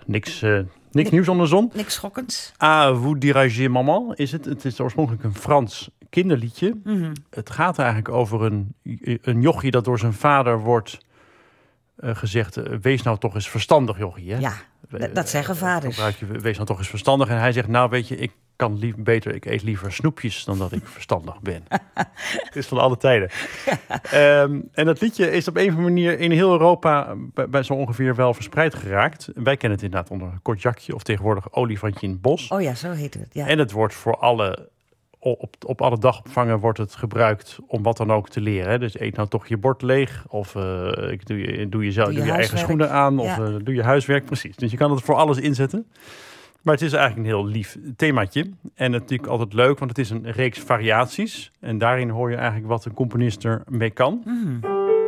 Niks nieuws onder de zon. Niks schokkends. Ah, vous dirigez maman is het. Het is oorspronkelijk een Frans kinderliedje. Mm-hmm. Het gaat eigenlijk over een jochie dat door zijn vader wordt gezegd... wees nou toch eens verstandig, jochie. Hè? Ja, dat zeggen vaders. Wees nou toch eens verstandig. En hij zegt, nou weet je, ik ik eet liever snoepjes dan dat ik verstandig ben. Het is van alle tijden. En dat liedje is op een of andere manier in heel Europa bij zo ongeveer wel verspreid geraakt. Wij kennen het inderdaad onder Kortjakje of tegenwoordig Olifantje in het bos. Oh ja, zo heet het. Ja. En het wordt voor op alle dagopvangen wordt het gebruikt om wat dan ook te leren. Hè? Dus eet nou toch je bord leeg. Of doe je eigen schoenen aan. Of doe je huiswerk. Precies. Dus je kan het voor alles inzetten. Maar het is eigenlijk een heel lief themaatje. En natuurlijk altijd leuk, want het is een reeks variaties. En daarin hoor je eigenlijk wat een componist ermee kan. Mm.